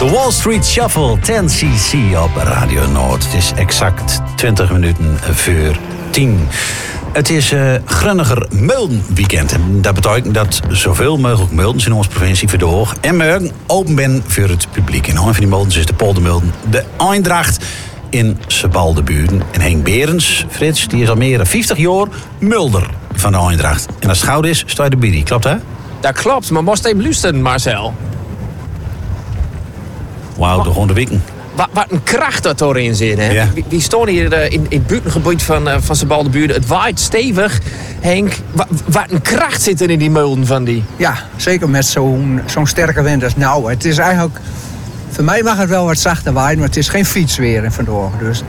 De Wall Street Shuffle, 10cc op Radio Noord. Het is exact 20 minuten voor 10. Het is Grunniger Meuldenweekend. En dat betekent dat zoveel mogelijk meldens in onze provincie verdoor en morgen open ben voor het publiek. En een van die meldens is de Poldermeulden, de Eindracht in Sebaldeburen. En Henk Berens, Frits, die is al meer dan 50 jaar mulder van de Eindracht. En als het goud is, sta je erbij. Die. Klopt, hè? Dat klopt, maar moest even luisteren, Marcel. Wauw, de ronde wikken. Wat een kracht dat erin zit, hè? Ja. We staan hier in het buitengebied van Sebaldeburen. Het waait stevig. Henk, wat een kracht zit er in die meulden van die. Ja, zeker met zo'n sterke wind als nou. Het is eigenlijk... Voor mij mag het wel wat zachter waaien, maar het is geen fietsweer in vandaag. Dus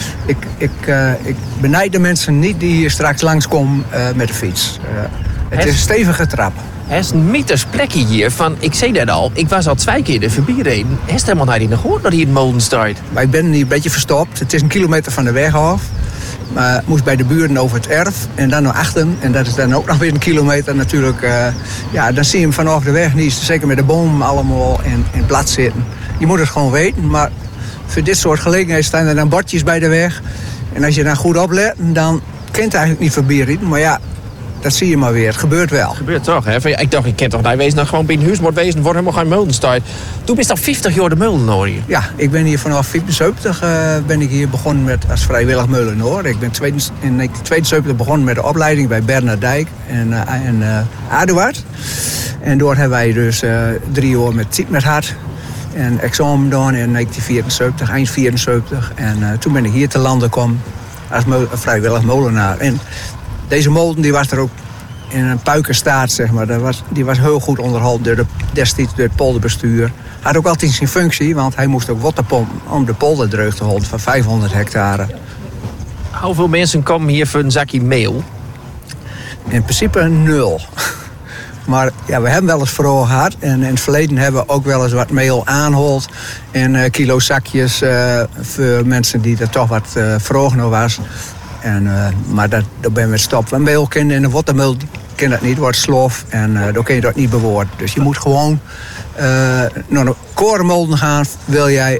ik benijd de mensen niet die hier straks langskomen met de fiets. Het is een stevige trap. Het is een mythisch plekje hier. Ik zei dat al, ik was al 2 keer er voorbij gereden. Hij is helemaal naar die gehoord dat hier in het molen staat. Maar ik ben hier een beetje verstopt. Het is 1 kilometer van de weg af. Maar moest bij de buren over het erf en dan naar achteren. En dat is dan ook nog weer 1 kilometer natuurlijk. Dan zie je hem vanaf de weg niet. Zeker met de bomen allemaal in blad zitten. Je moet het gewoon weten. Maar voor dit soort gelegenheden staan er dan bordjes bij de weg. En als je dan goed oplet, dan kun je het eigenlijk niet voorbij rijden. Maar ja, dat zie je maar weer. Het gebeurt wel. Het gebeurt toch, hè? Ik dacht, ik ken toch daar wezen dan gewoon binnen huis moet wezen. Wordt helemaal geen meuldenstijd. Toen bist al 50 jaar de meuldenaar hier. Ja, ik ben hier vanaf 75 ben ik hier begonnen als vrijwillig meuldenaar. Ik ben in 1972 begonnen met de opleiding bij Bernardijk en Aduard. En door hebben wij dus 3 jaar met Tiet met Hart en examen gedaan in 1974, eind 74. En toen ben ik hier te landen gekomen als vrijwillig molenaar. En deze molen die was er ook in een puikenstaat, zeg maar. Die was heel goed onderhouden destijds door het polderbestuur. Had ook altijd zijn functie, want hij moest ook water pompen om de polder droog te houden van 500 hectare. Hoeveel mensen komen hier voor een zakje meel? In principe 0. Maar ja, we hebben wel eens vooral gehad. En in het verleden hebben we ook wel eens wat meel aangehaald. En kilo zakjes voor mensen die er toch wat vroeger was. Maar daar ben we met stop. Een meel kennen en een watermeel ken dat niet, wordt slof. En dan kun je dat niet bewoorden. Dus je moet gewoon naar een korenmolen gaan, wil jij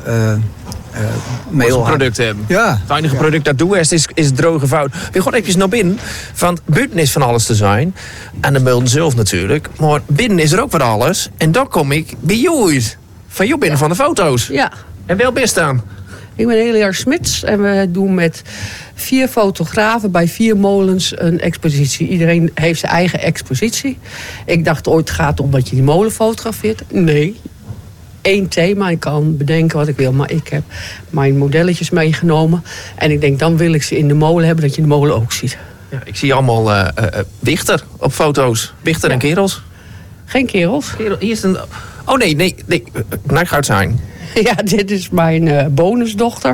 meel een product hebben. Ja. Het enige product dat doe is droge fout. We gaan even naar binnen. Want buiten is van alles te zijn. En de meulden zelf natuurlijk. Maar binnen is er ook wat alles. En dan kom ik bij jou. Van jou binnen van de foto's. Ja. En wel best aan. Ik ben Eliar Smits en we doen met 4 fotografen bij 4 molens een expositie. Iedereen heeft zijn eigen expositie. Ik dacht ooit gaat het om dat je die molen fotografeert. Nee. 1 thema, ik kan bedenken wat ik wil, maar ik heb mijn modelletjes meegenomen. En ik denk, dan wil ik ze in de molen hebben, dat je de molen ook ziet. Ja, ik zie allemaal wichter op foto's. Wichter en kerels. Geen kerels. Hier is een... Oh nee. Knijkhout zijn. Ja, dit is mijn bonusdochter.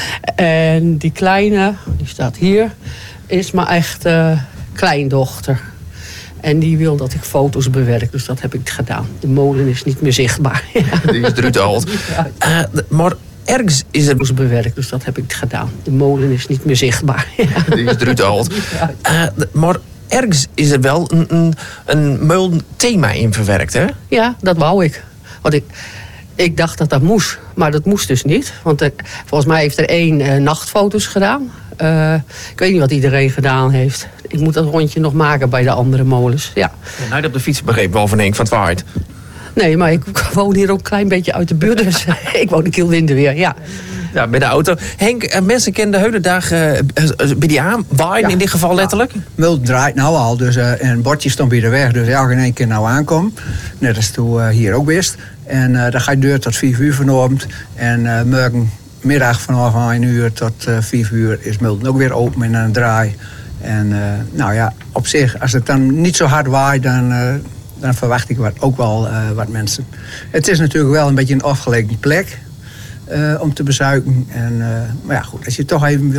En die kleine, die staat hier, is mijn echte kleindochter. En die wil dat ik foto's bewerk, dus dat heb ik gedaan. De molen is niet meer zichtbaar. Die is eruit gehaald. Maar ergens is er... bewerk, dus dat heb ik gedaan. De molen is niet meer zichtbaar. Die is eruit gehaald. Maar ergens is er wel een meuldenthema in verwerkt, hè? Ja, dat wou ik. Want ik dacht dat moest, maar dat moest dus niet. Want volgens mij heeft er 1 nachtfoto's gedaan. Ik weet niet wat iedereen gedaan heeft. Ik moet dat rondje nog maken bij de andere molens. Ja. En hij had op de fiets begrepen wel van Henk van het Waard. Nee, maar ik woon hier ook een klein beetje uit de buurt. Dus ik woon in Kielwinde weer, ja. Ja, bij de auto. Henk, mensen kennen de hele dag bij die aanwaaien in dit geval letterlijk? Mul draait nou al, dus en bordjes staan bij de weg. Dus elke in 1 keer nou aankomt. Net als toen hier ook wist. En dan ga je deur tot 5 uur vanavond. En morgenmiddag vanaf 1 uur tot 5 uur is Mulden ook weer open in een draai. En nou ja, op zich, als het dan niet zo hard waait, dan verwacht ik ook wel wat mensen. Het is natuurlijk wel een beetje een afgelegen plek om te bezuiken. Maar ja, goed, als je toch even wil